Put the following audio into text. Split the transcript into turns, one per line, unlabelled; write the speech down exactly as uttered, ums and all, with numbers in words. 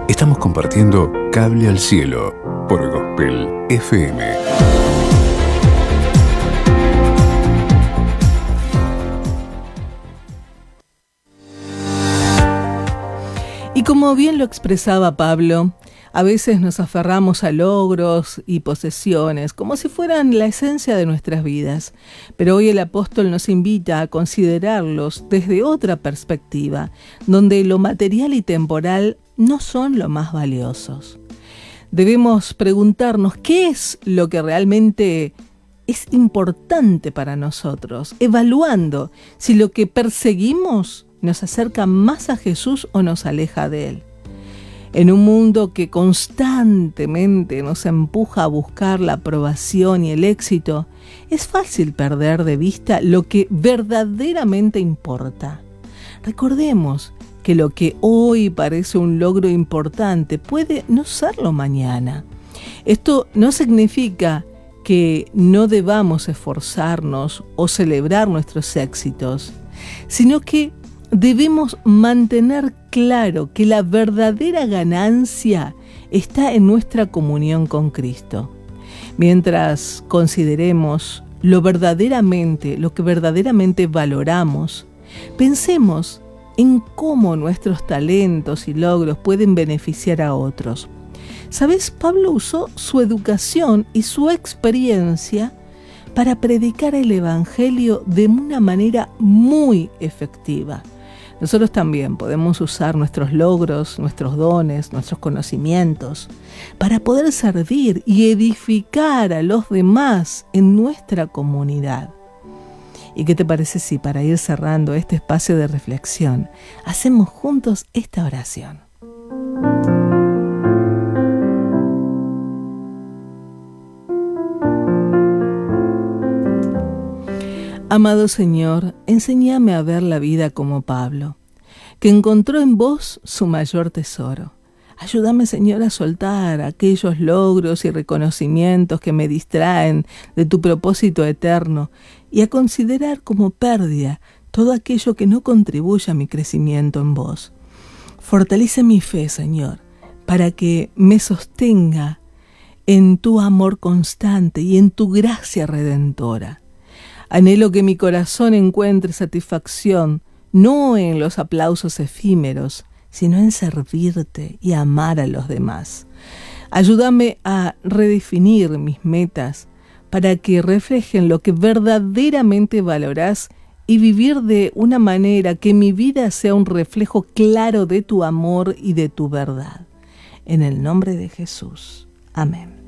Estamos compartiendo Cable al Cielo por Gospel F M.
Y como bien lo expresaba Pablo, a veces nos aferramos a logros y posesiones como si fueran la esencia de nuestras vidas, pero hoy el apóstol nos invita a considerarlos desde otra perspectiva, donde lo material y temporal no son lo más valiosos. Debemos preguntarnos qué es lo que realmente es importante para nosotros, evaluando si lo que perseguimos nos acerca más a Jesús o nos aleja de Él. En un mundo que constantemente nos empuja a buscar la aprobación y el éxito, es fácil perder de vista lo que verdaderamente importa. Recordemos que lo que hoy parece un logro importante puede no serlo mañana. Esto no significa que no debamos esforzarnos o celebrar nuestros éxitos, sino que debemos mantener claro que la verdadera ganancia está en nuestra comunión con Cristo. Mientras consideremos lo verdaderamente, lo que verdaderamente valoramos, pensemos en cómo nuestros talentos y logros pueden beneficiar a otros. ¿Sabes? Pablo usó su educación y su experiencia para predicar el Evangelio de una manera muy efectiva. Nosotros también podemos usar nuestros logros, nuestros dones, nuestros conocimientos para poder servir y edificar a los demás en nuestra comunidad. ¿Y qué te parece si para ir cerrando este espacio de reflexión hacemos juntos esta oración? Amado Señor, enséñame a ver la vida como Pablo, que encontró en vos su mayor tesoro. Ayúdame, Señor, a soltar aquellos logros y reconocimientos que me distraen de tu propósito eterno y a considerar como pérdida todo aquello que no contribuye a mi crecimiento en vos. Fortalece mi fe, Señor, para que me sostenga en tu amor constante y en tu gracia redentora. Anhelo que mi corazón encuentre satisfacción, no en los aplausos efímeros, sino en servirte y amar a los demás. Ayúdame a redefinir mis metas para que reflejen lo que verdaderamente valorás y vivir de una manera que mi vida sea un reflejo claro de tu amor y de tu verdad. En el nombre de Jesús. Amén.